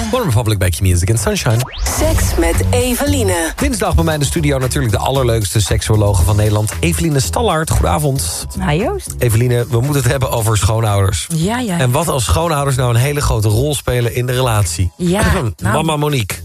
One Republic bij Q-Music and Sunshine. Seks met Eveline. Dinsdag bij mij in de studio natuurlijk de allerleukste seksuologe van Nederland. Eveline Stallaert, goedenavond. Hi Joost. Eveline, we moeten het hebben over schoonouders. Ja. En wat als schoonouders nou een hele grote rol spelen in de relatie? Ja, nou. Mama Monique.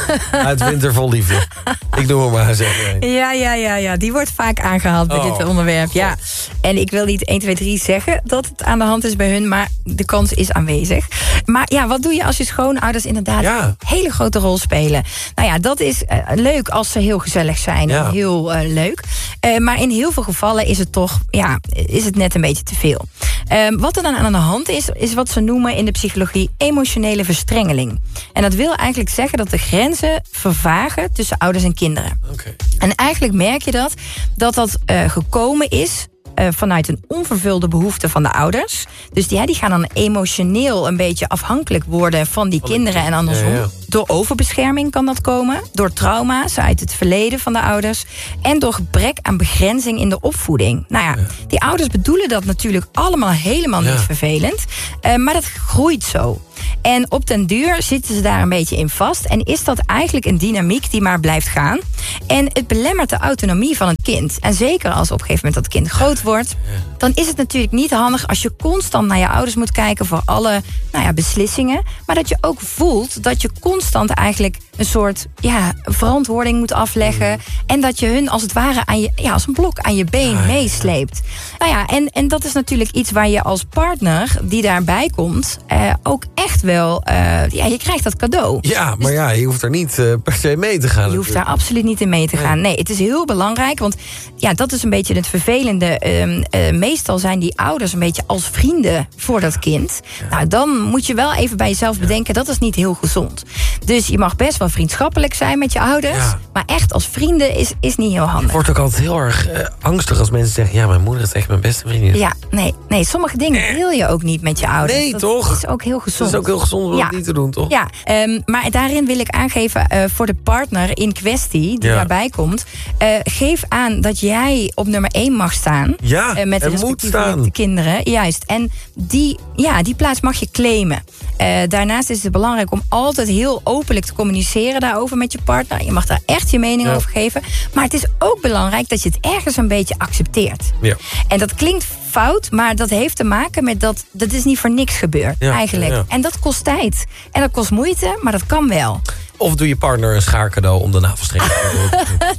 Uit Winter vol Liefde. Ik noem hem maar zeggen. Ja. Die wordt vaak aangehaald bij dit onderwerp. Ja. En ik wil niet 1, 2, 3 zeggen dat het aan de hand is bij hun, maar de kans is aanwezig. Maar ja, wat doe je als je schoonouders inderdaad een hele grote rol spelen? Nou ja, dat is leuk als ze heel gezellig zijn. En heel leuk. Maar in heel veel gevallen is het toch, is het net een beetje te veel. Wat er dan aan de hand is wat ze noemen in de psychologie emotionele verstrengeling. En dat wil eigenlijk zeggen dat de grenzen vervagen tussen ouders en kinderen. Okay. En eigenlijk merk je dat gekomen is vanuit een onvervulde behoefte van de ouders. Dus die gaan dan emotioneel een beetje afhankelijk worden van die kinderen en andersom. Ja. Door overbescherming kan dat komen. Door trauma's uit het verleden van de ouders. En door gebrek aan begrenzing in de opvoeding. Nou ja, die ouders bedoelen dat natuurlijk allemaal helemaal niet vervelend. Maar dat groeit zo. En op den duur zitten ze daar een beetje in vast. En is dat eigenlijk een dynamiek die maar blijft gaan. En het belemmert de autonomie van het kind. En zeker als op een gegeven moment dat kind groot wordt. Dan is het natuurlijk niet handig als je constant naar je ouders moet kijken voor alle beslissingen. Maar dat je ook voelt dat je constant eigenlijk een soort verantwoording moet afleggen. En dat je hun als het ware als een blok aan je been meesleept. Nou ja, en dat is natuurlijk iets waar je als partner die daarbij komt ook echt wel, je krijgt dat cadeau. Ja, maar je hoeft er niet per se mee te gaan. Je hoeft daar absoluut niet in mee te gaan. Nee, het is heel belangrijk, want dat is een beetje het vervelende. Meestal zijn die ouders een beetje als vrienden voor dat kind. Nou, dan moet je wel even bij jezelf bedenken, dat is niet heel gezond. Dus je mag best wel vriendschappelijk zijn met je ouders. Maar echt als vrienden is niet heel handig. Je wordt ook altijd heel erg angstig als mensen zeggen, mijn moeder is echt mijn beste vriendin. Ja, nee, sommige dingen wil je ook niet met je ouders. Nee, toch? Dat is ook heel gezond. Dat is ook heel gezond om dat niet te doen, toch? Ja, maar daarin wil ik aangeven voor de partner in kwestie die daarbij komt. Geef aan dat jij op nummer 1 mag staan. Ja, met de respectieve kinderen. Juist. En die plaats mag je claimen. Daarnaast is het belangrijk om altijd heel openlijk te communiceren daarover met je partner. Je mag daar echt je mening over geven. Maar het is ook belangrijk dat je het ergens een beetje accepteert. Ja. En dat klinkt fout, maar dat heeft te maken met dat is niet voor niks gebeurd eigenlijk. Ja. En dat kost tijd. En dat kost moeite, maar dat kan wel. Of doe je partner een schaarcadeau om de navelstreng te doen.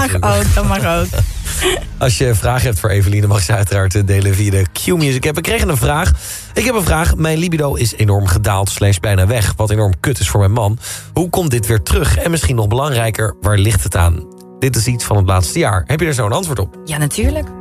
Dat mag ook. Als je vragen hebt voor Eveline, mag je ze uiteraard delen via de Q-Music. Ik kreeg een vraag. Ik heb een vraag. Mijn libido is enorm gedaald / bijna weg. Wat enorm kut is voor mijn man. Hoe komt dit weer terug? En misschien nog belangrijker, waar ligt het aan? Dit is iets van het laatste jaar. Heb je er zo een antwoord op? Ja, natuurlijk.